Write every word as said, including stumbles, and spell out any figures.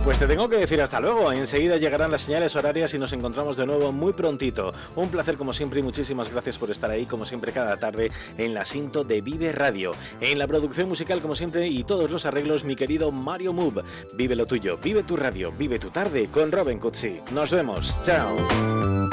Pues te tengo que decir hasta luego. Enseguida llegarán las señales horarias y nos encontramos de nuevo muy prontito. Un placer como siempre y muchísimas gracias por estar ahí como siempre cada tarde en la Sinto de Vive Radio. En la producción musical como siempre y todos los arreglos mi querido Mario Move. Vive lo tuyo, vive tu radio, vive tu tarde con Robin Cutsi. Nos vemos. Chao.